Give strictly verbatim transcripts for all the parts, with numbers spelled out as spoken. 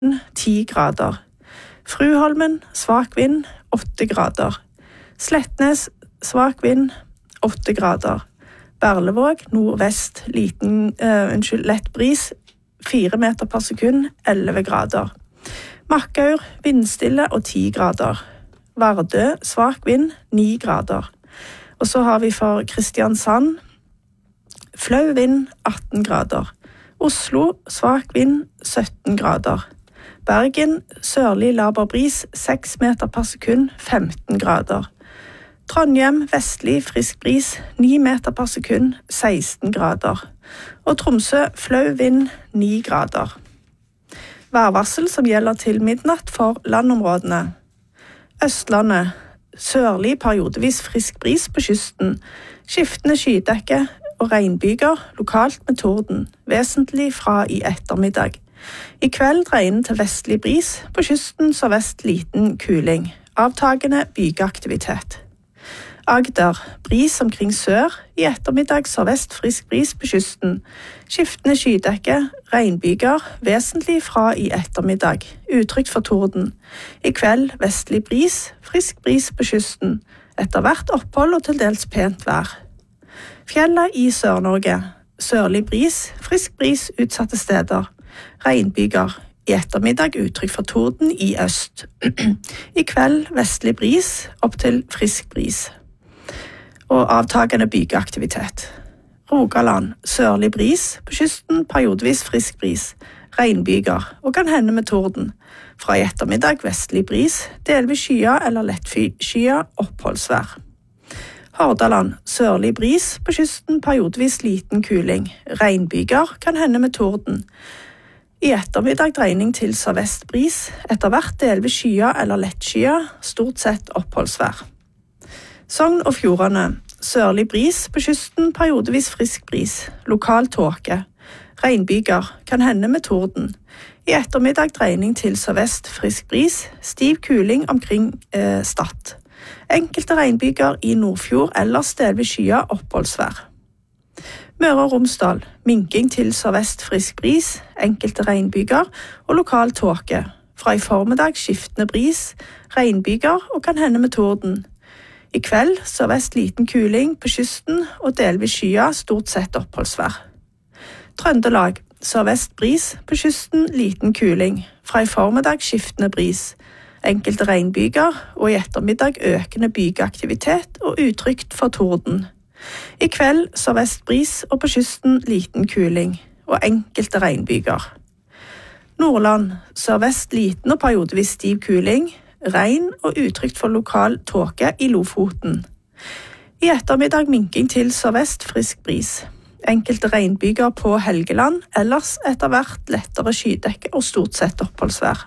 ti grader. Fruholmen, svak vind, åtte grader. Slettnes, svak vind, åtte grader. Berlevåg, nordvest, liten, uh, unnskyld, lett bris, fire meter per sekund, elleve grader. Makkaur, vindstille og ti grader. Vardø, svak vind, ni grader. Og så har vi for Kristiansand, flau vind, atten grader. Oslo, svak vind, sytten grader. Bergen, sørlig laber bris, seks meter per sekund, femten grader. Trondheim, vestlig, frisk bris, ni meter per sekund, seksten grader. Og Tromsø, flau vind, ni grader. Værvarsel som gjelder til midnatt for landområdene. Østlandet, sørlig periodevis frisk bris på kysten, skiftende skydekke og regnbyger, lokalt med torden, vesentlig fra i ettermiddag. I kveld dreiende til vestlig bris, på kysten så vest liten kuling, avtagende bygeaktivitet. Agder, bris omkring sør, i ettermiddag så vest frisk bris på kysten, skiftende skydekke, regnbyger, vesentlig fra i ettermiddag, utrygt for torden. I kveld vestlig bris, frisk bris på kysten, etter hvert opphold og til dels pent vær. Fjellet i Sør-Norge, sørlig bris, frisk bris utsatte steder, regnbyger, i ettermiddag uttrykk for torden i øst. I kveld vestlig bris, opp til frisk bris. Og avtagende bygeaktivitet. Rogaland, sørlig bris, på kysten periodevis frisk bris, regnbyger, og kan hende med torden. Fra i ettermiddag vestlig bris, delvis skya eller lettskya oppholdsvær. Hordaland, sørlig bris, på kysten periodevis liten kuling, regnbyger, kan hende med torden. I ettermiddag dreining til sørvest bris, etter hvert delvis skya eller lettskya, stort sett oppholdsvær. Sogn og Fjordane, sørlig bris, på kysten periodevis frisk bris, lokal tåke, regnbyger, kan hende med torden. I ettermiddag dreining til sørvest frisk bris, stiv kuling omkring eh, Stad. Enkelte regnbyger i Nordfjord ellers delvis skya oppholdsvær. Møre og Romsdal, minking til sørvest frisk bris, enkelte regnbyger og lokal tåke. Fra i formiddag skiftende bris, regnbyger og kan hende med torden. I kveld sørvest liten kuling på kysten og delvis skya, stort sett oppholdsvær. Trøndelag, sørvest bris, på kysten liten kuling. Fra i formiddag skiftende bris, enkelte regnbyger og i ettermiddag økende bygeaktivitet og utrygt for torden. I kveld sørvest bris og på kysten liten kuling og enkelte regnbyger. Nordland, sørvest liten og periodevis stiv kuling, regn og utrygt for lokal tåke i Lofoten. I ettermiddag minking til sørvest frisk bris. Enkelte regnbyger på Helgeland, ellers etter hvert lettere skydekke og stort sett oppholdsvær.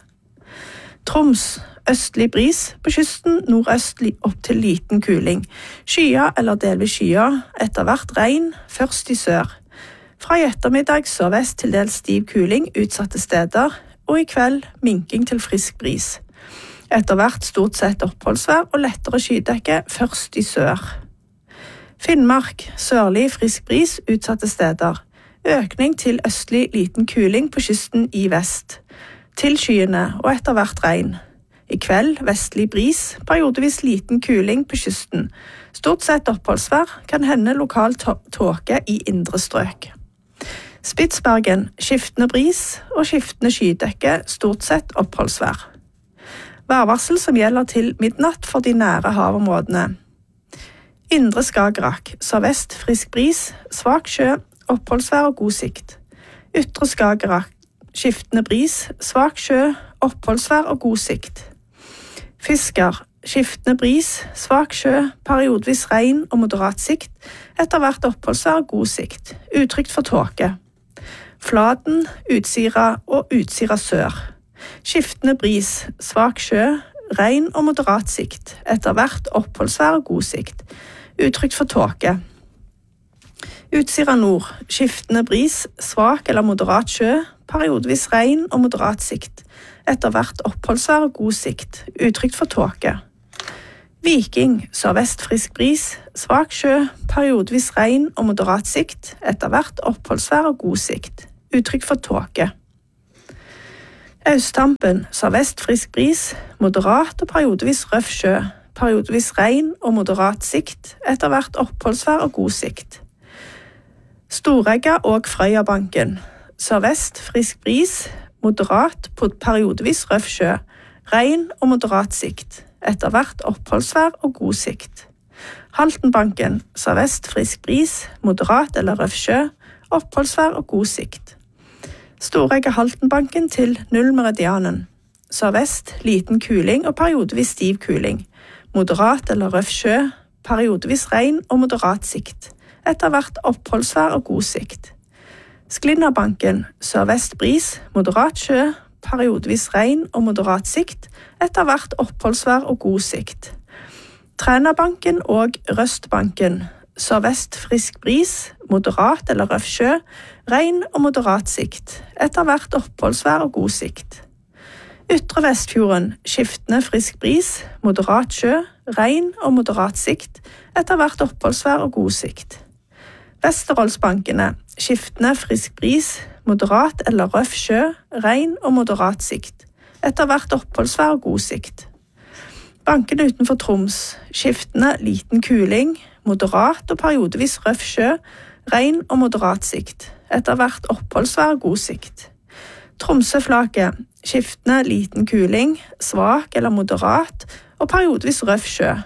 Troms, østlig bris, på kysten nordøst opp til liten kuling. Skya eller delvis skya, etter hvert regn, først i sør. Fra i ettermiddag sørvest til dels stiv kuling, utsatte steder, og i kveld minking til frisk bris. Etter hvert stort sett oppholdsvær og lettere skydekke, først i sør. Finnmark, sørlig frisk bris, utsatte steder. Økning til østlig liten kuling på kysten i vest. Til skyene og etter hvert regn. I kveld vestlig bris, periodevis liten kuling på kysten. Stort sett oppholdsvær, kan hende lokal tåke i indre strøk. Spitsbergen, skiftende bris og skiftende skydekke, stort sett oppholdsvær. Værvarsel som gjelder til midnatt for de nære havområdene. Indre Skagerrak, sørvest frisk bris, svak sjø, oppholdsvær og god sikt. Ytre Skagerrak, skiftende bris, svak sjø, oppholdsvær og god sikt. Fisker, skiftende bris, svak sjø, periodvis regn og moderat sikt, etter hvert oppholdsvær og god sikt, utrygt for tåke. Fladen, Utsira og Utsira sør. Skiftende bris, svak sjø, regn og moderat sikt, etter hvert oppholdsvær og god sikt, utrygt for tåke. Utsira nord, skiftende bris, svak eller moderat sjø, periodvis regn og moderat sikt, etter hvert oppholdsvær og god sikt, utrygt for tåke. Viking, sørvest frisk bris, svak sjø, periodvis regn og moderat sikt, etter hvert oppholdsvær og god sikt, utrygt for tåke. Østtampen, sørvest frisk bris, moderat og periodevis røff sjø, periodevis regn og moderat sikt, etter hvert oppholdsvær og god sikt. Storegga og Frøyabanken, sørvest frisk bris, moderat på periodevis røff sjø, regn og moderat sikt, etter hvert oppholdsvær og god sikt. Haltenbanken, sørvest frisk bris, moderat eller røff sjø, oppholdsvær og god sikt. Storegga Haltenbanken til nullmeridianen, sørvest liten kuling og periodevis stiv kuling, moderat eller røff sjø, periodevis regn og moderat sikt, etter hvert oppholdsvær og god sikt. Sklinnabanken, sørvest bris, moderat sjø, periodevis regn og moderat sikt, etter hvert oppholdsvær og god sikt. Trænabanken og Røstbanken, sørvest frisk bris, moderat eller røff sjø, regn og moderat sikt, etter hvert oppholdsvær og god sikt. Ytre Vestfjorden, skiftende frisk bris, moderat sjø, regn og moderat sikt, etter hvert oppholdsvær og god sikt. Vesterålsbankene, skiftende frisk bris, moderat eller røff sjø, regn og moderat sikt, etter hvert oppholdsvær og god sikt. Bankene utenfor Troms, skiftende liten kuling, moderat og periodevis røff sjø, regn og moderat sikt, etter hvert oppholdsvær og god sikt. Tromsøflaket, skiftende liten kuling, svak eller moderat og periodevis røff sjø.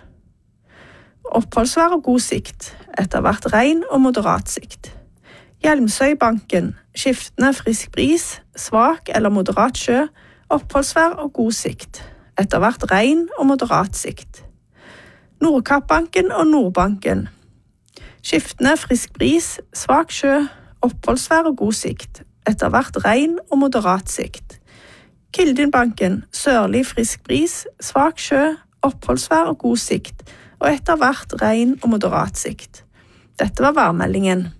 Oppholdsvær og god sikt, etter hvert regn og moderat sikt. Hjelmsøybanken, skiftende frisk bris, svak eller moderat sjø, oppholdsvær og god sikt, etter hvert regn og moderat sikt. Nordkappbanken og Nordbanken, skiftende frisk bris, svak sjø, oppholdsvær og god sikt, etter hvert regn og moderat sikt. Kildinbanken, sørlig frisk bris, svak sjø, oppholdsvær og god sikt, og etter hvert regn og moderat sikt. Dette var værmeldingen.